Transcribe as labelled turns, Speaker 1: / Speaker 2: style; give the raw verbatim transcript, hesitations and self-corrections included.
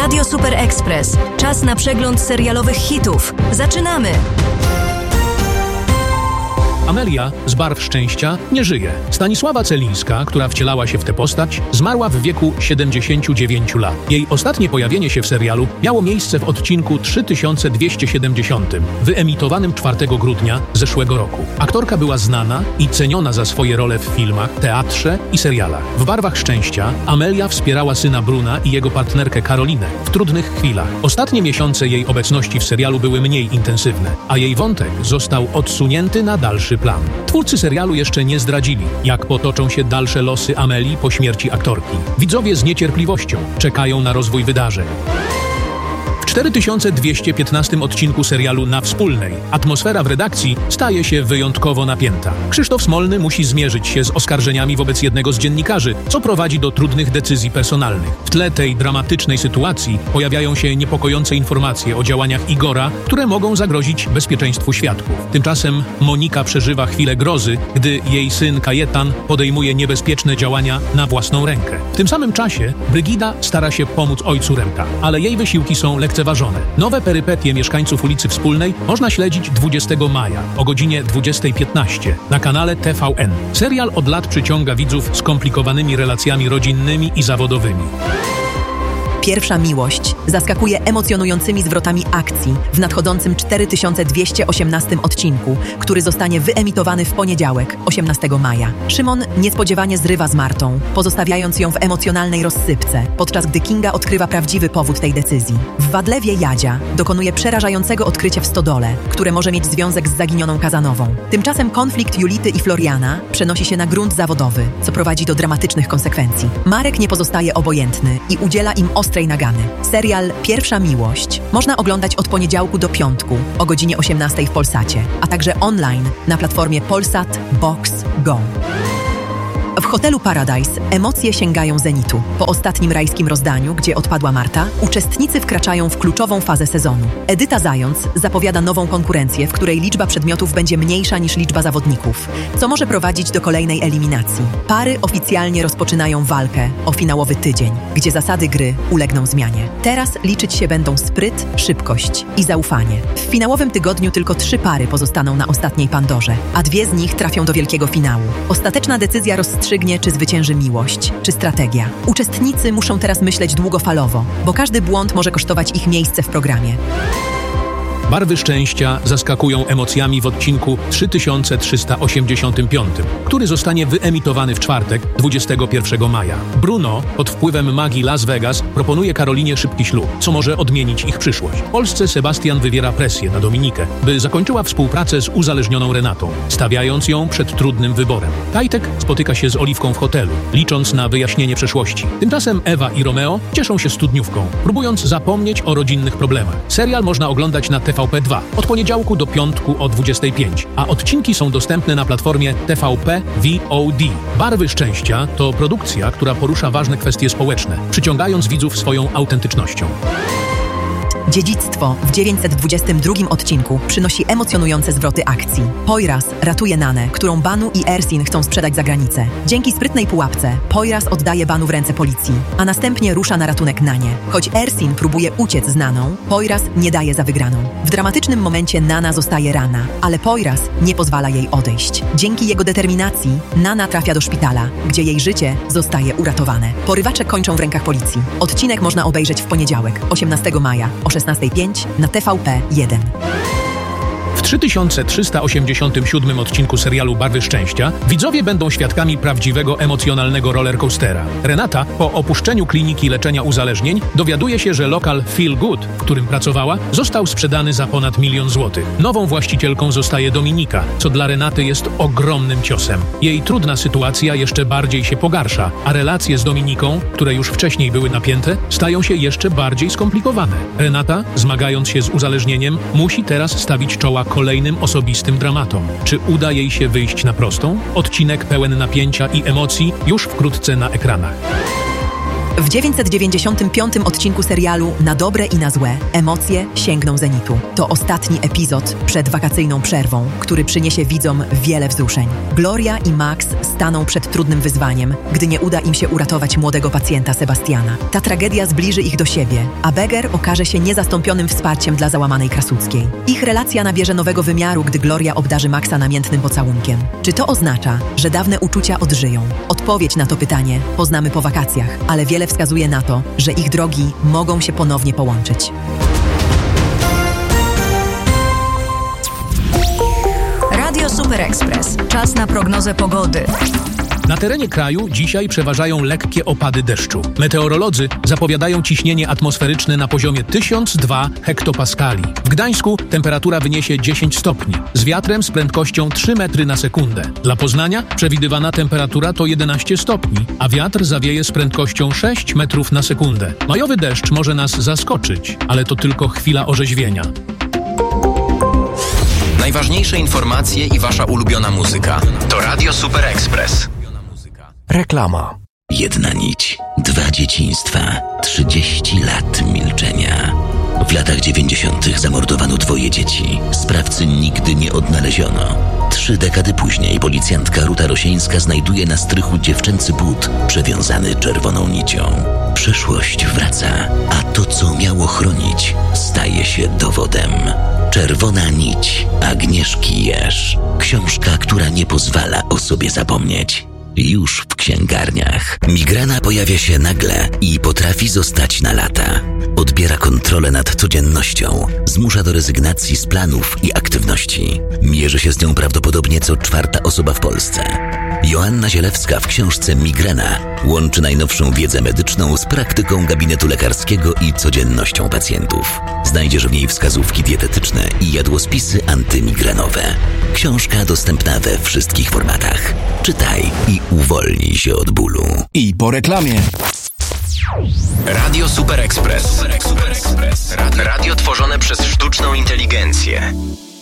Speaker 1: Radio Super Express. Czas na przegląd serialowych hitów. Zaczynamy!
Speaker 2: Amelia z Barw Szczęścia nie żyje. Stanisława Celińska, która wcielała się w tę postać, zmarła w wieku siedemdziesięciu dziewięciu lat. Jej ostatnie pojawienie się w serialu miało miejsce w odcinku trzy tysiące dwieście siedemdziesiąt, wyemitowanym czwartego grudnia zeszłego roku. Aktorka była znana i ceniona za swoje role w filmach, teatrze i serialach. W Barwach Szczęścia Amelia wspierała syna Bruna i jego partnerkę Karolinę w trudnych chwilach. Ostatnie miesiące jej obecności w serialu były mniej intensywne, a jej wątek został odsunięty na dalszy plan. Twórcy serialu jeszcze nie zdradzili, jak potoczą się dalsze losy Amelii po śmierci aktorki. Widzowie z niecierpliwością czekają na rozwój wydarzeń. W cztery tysiące dwieście piętnastym odcinku serialu Na Wspólnej atmosfera w redakcji staje się wyjątkowo napięta. Krzysztof Smolny musi zmierzyć się z oskarżeniami wobec jednego z dziennikarzy, co prowadzi do trudnych decyzji personalnych. W tle tej dramatycznej sytuacji pojawiają się niepokojące informacje o działaniach Igora, które mogą zagrozić bezpieczeństwu świadków. Tymczasem Monika przeżywa chwilę grozy, gdy jej syn Kajetan podejmuje niebezpieczne działania na własną rękę. W tym samym czasie Brygida stara się pomóc ojcu Remka, ale jej wysiłki są lekceważone. Nowe perypetie mieszkańców ulicy Wspólnej można śledzić dwudziestego maja o godzinie dwudziestej piętnaście na kanale T V N. Serial od lat przyciąga widzów skomplikowanymi relacjami rodzinnymi i zawodowymi.
Speaker 3: Pierwsza miłość zaskakuje emocjonującymi zwrotami akcji w nadchodzącym cztery tysiące dwieście osiemnastym odcinku, który zostanie wyemitowany w poniedziałek, osiemnastego maja. Szymon niespodziewanie zrywa z Martą, pozostawiając ją w emocjonalnej rozsypce, podczas gdy Kinga odkrywa prawdziwy powód tej decyzji. W Wadlewie Jadzia dokonuje przerażającego odkrycia w stodole, które może mieć związek z zaginioną Kazanową. Tymczasem konflikt Julity i Floriana przenosi się na grunt zawodowy, co prowadzi do dramatycznych konsekwencji. Marek nie pozostaje obojętny i udziela im ostrej nagany. Serial Pierwsza miłość można oglądać od poniedziałku do piątku o godzinie osiemnastej w Polsacie, a także online na platformie Polsat Box Go. W hotelu Paradise emocje sięgają zenitu. Po ostatnim rajskim rozdaniu, gdzie odpadła Marta, uczestnicy wkraczają w kluczową fazę sezonu. Edyta Zając zapowiada nową konkurencję, w której liczba przedmiotów będzie mniejsza niż liczba zawodników, co może prowadzić do kolejnej eliminacji. Pary oficjalnie rozpoczynają walkę o finałowy tydzień, gdzie zasady gry ulegną zmianie. Teraz liczyć się będą spryt, szybkość i zaufanie. W finałowym tygodniu tylko trzy pary pozostaną na ostatniej Pandorze, a dwie z nich trafią do wielkiego finału. Ostateczna decyzja rozstrzygnie, czy zwycięży miłość, czy strategia. Uczestnicy muszą teraz myśleć długofalowo, bo każdy błąd może kosztować ich miejsce w programie.
Speaker 2: Barwy Szczęścia zaskakują emocjami w odcinku trzy tysiące trzysta osiemdziesiątym piątym, który zostanie wyemitowany w czwartek, dwudziestego pierwszego maja. Bruno pod wpływem magii Las Vegas proponuje Karolinie szybki ślub, co może odmienić ich przyszłość. W Polsce Sebastian wywiera presję na Dominikę, by zakończyła współpracę z uzależnioną Renatą, stawiając ją przed trudnym wyborem. Kajtek spotyka się z Oliwką w hotelu, licząc na wyjaśnienie przeszłości. Tymczasem Ewa i Romeo cieszą się studniówką, próbując zapomnieć o rodzinnych problemach. Serial można oglądać na T V P dwa od poniedziałku do piątku o dwudziestej piątej, a odcinki są dostępne na platformie T V P V O D. Barwy Szczęścia to produkcja, która porusza ważne kwestie społeczne, przyciągając widzów swoją autentycznością.
Speaker 3: Dziedzictwo w dziewięćset dwudziestym drugim odcinku przynosi emocjonujące zwroty akcji. Poyraz ratuje Nanę, którą Banu i Ersin chcą sprzedać za granicę. Dzięki sprytnej pułapce Poyraz oddaje Banu w ręce policji, a następnie rusza na ratunek Nanie. Choć Ersin próbuje uciec z Naną, Poyraz nie daje za wygraną. W dramatycznym momencie Nana zostaje ranna, ale Poyraz nie pozwala jej odejść. Dzięki jego determinacji Nana trafia do szpitala, gdzie jej życie zostaje uratowane. Porywacze kończą w rękach policji. Odcinek można obejrzeć w poniedziałek, osiemnastego maja o szesnastej pięć na T V P jeden.
Speaker 2: W trzy tysiące trzysta osiemdziesiątym siódmym odcinku serialu Barwy Szczęścia widzowie będą świadkami prawdziwego emocjonalnego rollercoastera. Renata po opuszczeniu kliniki leczenia uzależnień dowiaduje się, że lokal Feel Good, w którym pracowała, został sprzedany za ponad milion złotych. Nową właścicielką zostaje Dominika, co dla Renaty jest ogromnym ciosem. Jej trudna sytuacja jeszcze bardziej się pogarsza, a relacje z Dominiką, które już wcześniej były napięte, stają się jeszcze bardziej skomplikowane. Renata, zmagając się z uzależnieniem, musi teraz stawić czoła kolejnym osobistym dramatom. Czy uda jej się wyjść na prostą? Odcinek pełen napięcia i emocji już wkrótce na ekranach.
Speaker 3: W dziewięćset dziewięćdziesiątym piątym odcinku serialu Na dobre i na złe emocje sięgną zenitu. To ostatni epizod przed wakacyjną przerwą, który przyniesie widzom wiele wzruszeń. Gloria i Max staną przed trudnym wyzwaniem, gdy nie uda im się uratować młodego pacjenta Sebastiana. Ta tragedia zbliży ich do siebie, a Beger okaże się niezastąpionym wsparciem dla załamanej Krasuckiej. Ich relacja nabierze nowego wymiaru, gdy Gloria obdarzy Maxa namiętnym pocałunkiem. Czy to oznacza, że dawne uczucia odżyją? Odpowiedź na to pytanie poznamy po wakacjach, ale wiele wskazuje na to, że ich drogi mogą się ponownie połączyć.
Speaker 1: Radio Super Express. Czas na prognozę pogody.
Speaker 2: Na terenie kraju dzisiaj przeważają lekkie opady deszczu. Meteorolodzy zapowiadają ciśnienie atmosferyczne na poziomie tysiąc dwa hektopaskali. W Gdańsku temperatura wyniesie dziesięć stopni, z wiatrem z prędkością trzy metry na sekundę. Dla Poznania przewidywana temperatura to jedenaście stopni, a wiatr zawieje z prędkością sześć metrów na sekundę. Majowy deszcz może nas zaskoczyć, ale to tylko chwila orzeźwienia.
Speaker 4: Najważniejsze informacje i wasza ulubiona muzyka to Radio Super Express.
Speaker 5: Reklama.
Speaker 6: Jedna nić, dwa dzieciństwa, trzydzieści lat milczenia. W latach dziewięćdziesiątych zamordowano dwoje dzieci. Sprawcy nigdy nie odnaleziono. Trzy dekady później policjantka Ruta Rosieńska znajduje na strychu dziewczęcy but przewiązany czerwoną nicią. Przeszłość wraca, a to, co miało chronić, staje się dowodem. Czerwona nić Agnieszki Jerz. Książka, która nie pozwala o sobie zapomnieć. Już w księgarniach. Migrena pojawia się nagle i potrafi zostać na lata. Odbiera kontrolę nad codziennością, zmusza do rezygnacji z planów i aktywności. Mierzy się z nią prawdopodobnie co czwarta osoba w Polsce. Joanna Zielewska w książce Migrena łączy najnowszą wiedzę medyczną z praktyką gabinetu lekarskiego i codziennością pacjentów. Znajdziesz w niej wskazówki dietetyczne i jadłospisy antymigrenowe. Książka dostępna we wszystkich formatach. Czytaj i uwolnij się od bólu.
Speaker 5: I po reklamie.
Speaker 4: Radio Super Express. Super Express. Radio, radio tworzone przez sztuczną inteligencję.